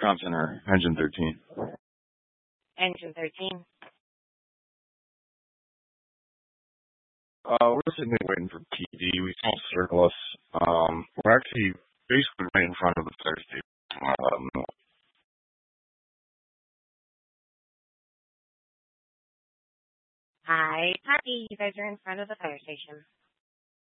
Comm Center, Engine 13. Engine 13. We're sitting there waiting for PD. We can't circle us. We're actually basically right in front of the fire station. Hi, Patty. You guys are in front of the fire station.